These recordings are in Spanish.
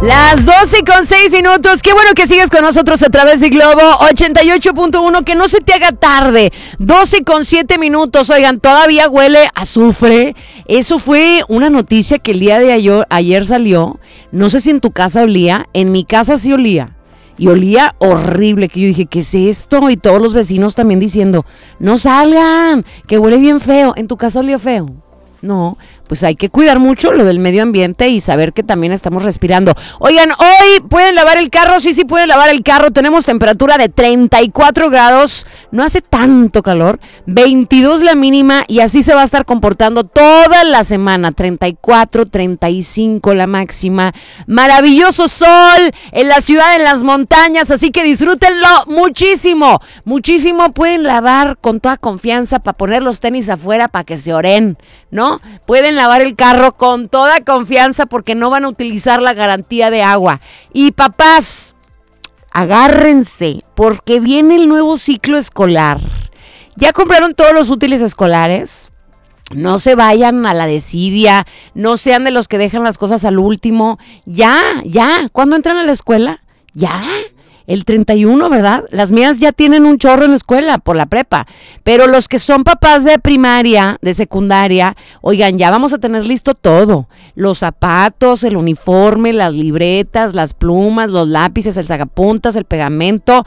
Las 12:06. Qué bueno que sigues con nosotros a través de Globo 88.1. Que no se te haga tarde. 12:07. Oigan, todavía huele a azufre. Eso fue una noticia que el día de ayer salió. No sé si en tu casa olía. En mi casa sí olía. Y olía horrible, que yo dije, ¿qué es esto? Y todos los vecinos también diciendo, no salgan, que huele bien feo. ¿En tu casa olía feo? No, pues hay que cuidar mucho lo del medio ambiente y saber que también estamos respirando. Oigan, hoy pueden lavar el carro, sí pueden lavar el carro. Tenemos temperatura de 34 grados, no hace tanto calor, 22 la mínima y así se va a estar comportando toda la semana. 34, 35 la máxima. Maravilloso sol en la ciudad, en las montañas, así que disfrútenlo muchísimo, muchísimo. Pueden lavar con toda confianza para poner los tenis afuera para que se oren, ¿no? Pueden lavar el carro con toda confianza porque no van a utilizar la garantía de agua. Y papás, agárrense porque viene el nuevo ciclo escolar. ¿Ya compraron todos los útiles escolares? No se vayan a la desidia, no sean de los que dejan las cosas al último. Ya, ¿cuándo entran a la escuela? Ya. El 31, ¿verdad? Las mías ya tienen un chorro en la escuela por la prepa. Pero los que son papás de primaria, de secundaria, oigan, ya vamos a tener listo todo. Los zapatos, el uniforme, las libretas, las plumas, los lápices, el sacapuntas, el pegamento,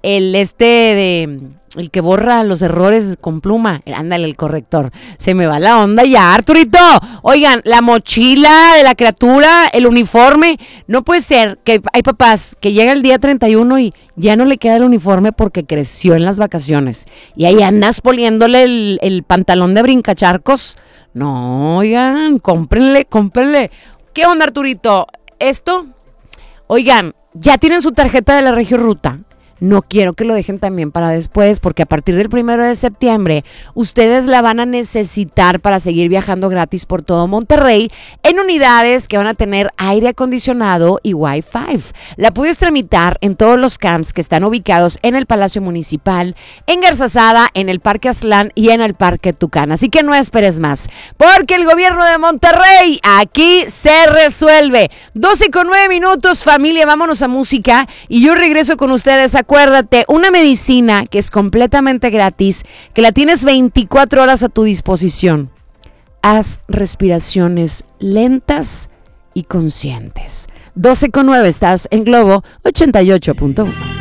el que borra los errores con pluma. Ándale, el corrector. Se me va la onda ya, Arturito. Oigan, la mochila de la criatura, el uniforme. No puede ser que hay papás que llega el día 31 y ya no le queda el uniforme porque creció en las vacaciones. Y ahí andas poniéndole el pantalón de brincacharcos. No, oigan, cómprenle. ¿Qué onda, Arturito? ¿Esto? Oigan, ya tienen su tarjeta de la Regio Ruta. No quiero que lo dejen también para después, porque a partir del 1 de septiembre ustedes la van a necesitar para seguir viajando gratis por todo Monterrey en unidades que van a tener aire acondicionado y Wi-Fi. La puedes tramitar en todos los camps que están ubicados en el Palacio Municipal, en Garzazada, en el Parque Aztlán y en el Parque Tucán. Así que no esperes más, porque el gobierno de Monterrey aquí se resuelve. 12:09, familia, vámonos a música y yo regreso con ustedes. Acuérdate, una medicina que es completamente gratis, que la tienes 24 horas a tu disposición. Haz respiraciones lentas y conscientes. 12:09, estás en Globo 88.1.